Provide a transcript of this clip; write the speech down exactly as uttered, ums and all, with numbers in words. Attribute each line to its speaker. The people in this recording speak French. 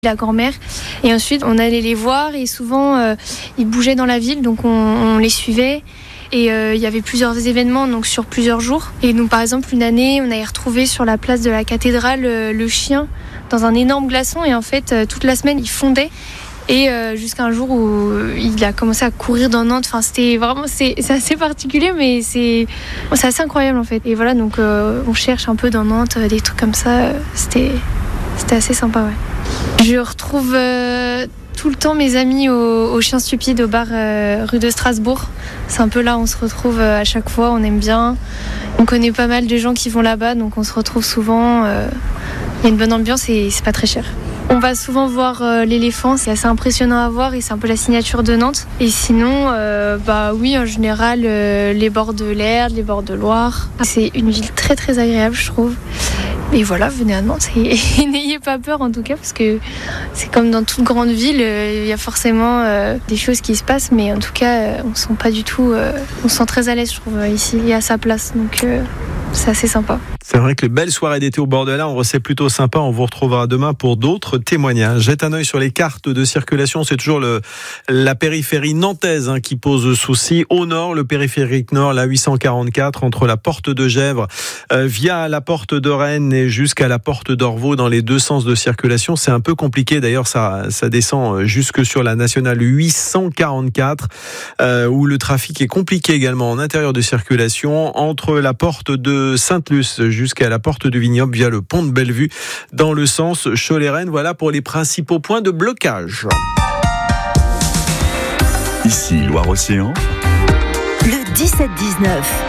Speaker 1: la grand-mère. Et ensuite, on allait les voir et souvent, euh, ils bougeaient dans la ville, donc on, on les suivait. Et euh, il y avait plusieurs événements, donc sur plusieurs jours. Et donc, par exemple, une année, on avait retrouvé sur la place de la cathédrale euh, le chien dans un énorme glaçon. Et en fait, euh, toute la semaine, il fondait. Et euh, jusqu'à un jour où il a commencé à courir dans Nantes. Enfin, c'était vraiment, c'est, c'est assez particulier, mais c'est, c'est assez incroyable en fait. Et voilà, donc euh, on cherche un peu dans Nantes euh, des trucs comme ça. C'était, c'était assez sympa, ouais. Je retrouve euh, tout le temps mes amis au, au Chien Stupide, au bar euh, rue de Strasbourg. C'est un peu là où on se retrouve euh, à chaque fois, on aime bien. On connaît pas mal de gens qui vont là-bas, donc on se retrouve souvent. Euh, il y a une bonne ambiance et c'est pas très cher. On va souvent voir euh, l'éléphant, c'est assez impressionnant à voir et c'est un peu la signature de Nantes. Et sinon, euh, bah oui, en général, euh, les bords de l'Erdre, les bords de Loire. C'est une ville très très agréable, je trouve. Et voilà, venez à Nantes et, et n'ayez pas peur en tout cas, parce que c'est comme dans toute grande ville, il euh, y a forcément euh, des choses qui se passent, mais en tout cas, euh, on se sent pas du tout, euh, on se sent très à l'aise, je trouve, ici, et à sa place. Donc euh, c'est assez sympa.
Speaker 2: C'est vrai que les belles soirées d'été au bord de l'Indre, c'est plutôt sympa. On vous retrouvera demain pour d'autres témoignages. Jette un œil sur les cartes de circulation. C'est toujours le, la périphérie nantaise hein, qui pose souci. Au nord, le périphérique nord, la huit cent quarante-quatre, entre la porte de Gesvres, euh, via la porte de Rennes et jusqu'à la porte d'Orvaux, dans les deux sens de circulation. C'est un peu compliqué. D'ailleurs, ça, ça descend jusque sur la nationale huit cent quarante-quatre, euh, où le trafic est compliqué également en intérieur de circulation, entre la porte de Sainte-Luce jusqu'à la porte de Vignoble via le pont de Bellevue dans le sens Cholet-Rennes. Voilà pour les principaux points de blocage.
Speaker 3: Ici Loire-Océan.
Speaker 4: Le dix-sept dix-neuf.